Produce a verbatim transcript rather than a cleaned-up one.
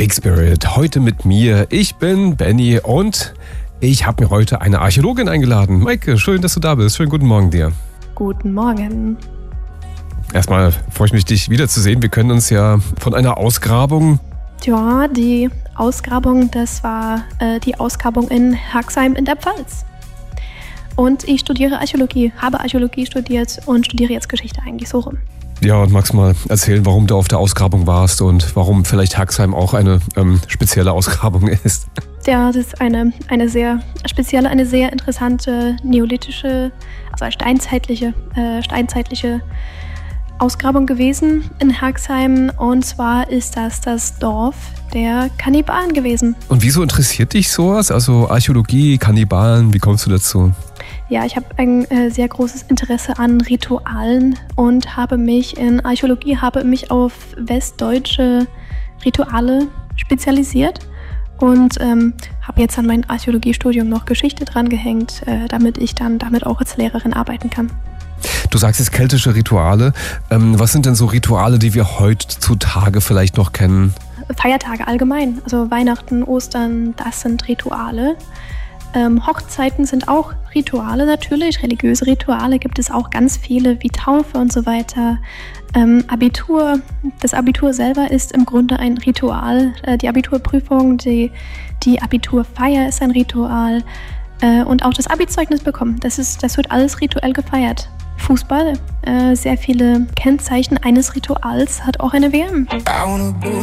Big Spirit. Heute mit mir. Ich bin Benny und ich habe mir heute eine Archäologin eingeladen. Maike, schön, dass du da bist. Schönen guten Morgen dir. Guten Morgen. Erstmal freue ich mich, dich wiederzusehen. Wir können uns ja von einer Ausgrabung... Ja, die Ausgrabung, das war äh, die Ausgrabung in Herxheim in der Pfalz. Und ich studiere Archäologie, habe Archäologie studiert und studiere jetzt Geschichte eigentlich so rum. Ja, und magst mal erzählen, warum du auf der Ausgrabung warst und warum vielleicht Herxheim auch eine ähm, spezielle Ausgrabung ist? Ja, das ist eine, eine sehr spezielle, eine sehr interessante neolithische, also steinzeitliche, äh, steinzeitliche Ausgrabung gewesen in Herxheim. Und zwar ist das das Dorf der Kannibalen gewesen. Und wieso interessiert dich sowas? Also Archäologie, Kannibalen, wie kommst du dazu? Ja, ich habe ein äh, sehr großes Interesse an Ritualen und habe mich in Archäologie, habe mich auf westdeutsche Rituale spezialisiert und ähm, habe jetzt an mein Archäologiestudium noch Geschichte dran gehängt, äh, damit ich dann damit auch als Lehrerin arbeiten kann. Du sagst jetzt keltische Rituale. Ähm, was sind denn so Rituale, die wir heutzutage vielleicht noch kennen? Feiertage allgemein, also Weihnachten, Ostern, das sind Rituale. Ähm, Hochzeiten sind auch Rituale natürlich, religiöse Rituale gibt es auch ganz viele, wie Taufe und so weiter. Ähm, Abitur, das Abitur selber ist im Grunde ein Ritual. Äh, die Abiturprüfung, die, die Abiturfeier ist ein Ritual. Äh, und auch das Abi-Zeugnis bekommen, das, ist, das wird alles rituell gefeiert. Fußball, äh, sehr viele Kennzeichen eines Rituals, hat auch eine W M.